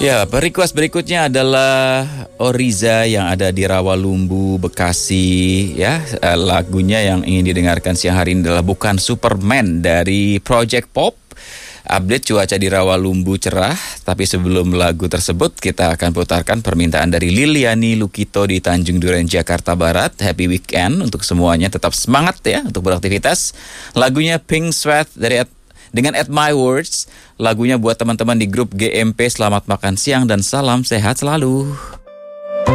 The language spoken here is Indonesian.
Ya, request berikutnya adalah Oriza yang ada di Rawalumbu, Bekasi. Ya, lagunya yang ingin didengarkan siang hari ini adalah Bukan Superman dari Project Pop. Update cuaca di Rawalumbu cerah, tapi sebelum lagu tersebut kita akan putarkan permintaan dari Liliani Lukito di Tanjung Duren, Jakarta Barat. Happy weekend untuk semuanya, tetap semangat ya untuk beraktivitas. Lagunya Pink Sweat dengan At My Words. Lagunya buat teman-teman di grup GMP. Selamat makan siang dan salam sehat selalu.